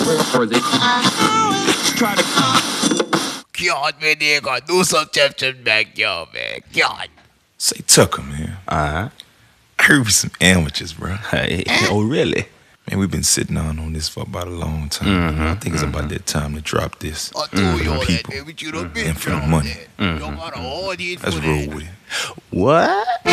Or they try to. God, man, they ain't gonna do some chef back, yo, man. God. Say Tucker, man. Uh-huh. I heard some amateurs, bro. Hey, oh, really? Man, we've been sitting on this for about a long time. I think it's about that time to drop this. I told For you the all that, people man, but you don't and for the money. You got all the Let's roll with it. What?